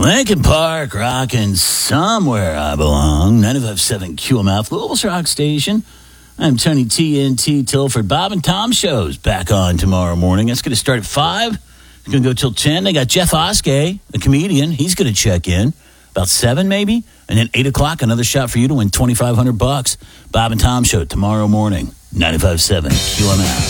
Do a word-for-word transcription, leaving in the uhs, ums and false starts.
Lincoln Park, rocking somewhere I belong. ninety-five point seven Q M F, Louisville's rock station. I'm Tony T N T Tilford. Bob and Tom shows back on tomorrow morning. It's going to start at five. It's going to go till ten. They got Jeff Oskey, a comedian. He's going to check in about seven maybe. And then eight o'clock, another shot for you to win twenty-five hundred bucks. Bob and Tom show tomorrow morning. ninety-five point seven Q M F.